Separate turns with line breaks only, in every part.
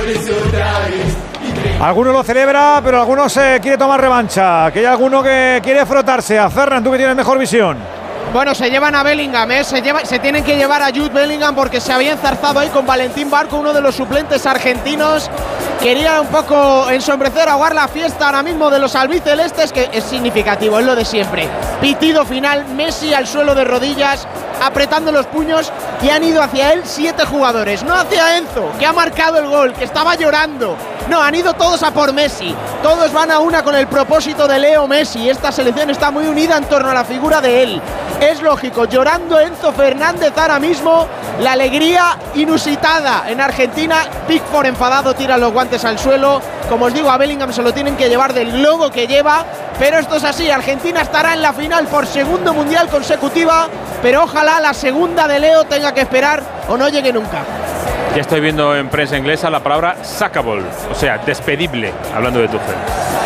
Algunos lo celebra, pero algunos quiere tomar revancha. Que hay alguno que quiere frotarse. A Ferran, tú que tienes mejor visión.
Bueno, se llevan a Bellingham, se tienen que llevar a Jude Bellingham porque se había enzarzado ahí con Valentín Barco, uno de los suplentes argentinos. Quería un poco ensombrecer, ahogar la fiesta ahora mismo de los albicelestes, que es significativo, es lo de siempre. Pitido final, Messi al suelo de rodillas, apretando los puños, y han ido hacia él 7 jugadores, no hacia Enzo, que ha marcado el gol, que estaba llorando. No, han ido todos a por Messi. Todos van a una con el propósito de Leo Messi. Esta selección está muy unida en torno a la figura de él. Es lógico, llorando Enzo Fernández ahora mismo. La alegría inusitada en Argentina. Pickford enfadado tira los guantes al suelo. Como os digo, a Bellingham se lo tienen que llevar del logo que lleva. Pero esto es así, Argentina estará en la final por segundo mundial consecutiva. Pero ojalá la segunda de Leo tenga que esperar o no llegue nunca.
Ya estoy viendo en prensa inglesa la palabra sackable, o sea, despedible, hablando de Tuchel.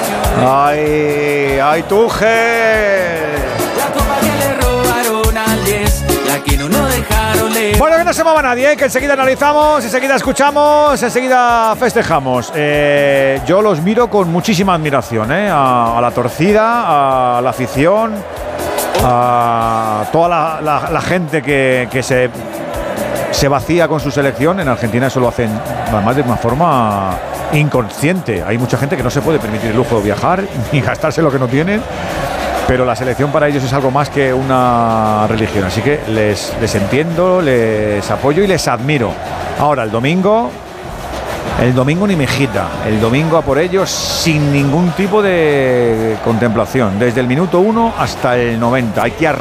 ¡Ay, Tuchel! Bueno, que no se mueva nadie, que enseguida analizamos, enseguida escuchamos, enseguida festejamos. Yo los miro con muchísima admiración, a la torcida, a la afición, a toda la gente que se vacía con su selección. En Argentina eso lo hacen además de una forma inconsciente. Hay mucha gente que no se puede permitir el lujo de viajar ni gastarse lo que no tienen, pero la selección para ellos es algo más que una religión. Así que les entiendo, les apoyo y les admiro. Ahora, el domingo ni mejita. El domingo a por ellos sin ningún tipo de contemplación. Desde el minuto 1 hasta el 90. Hay que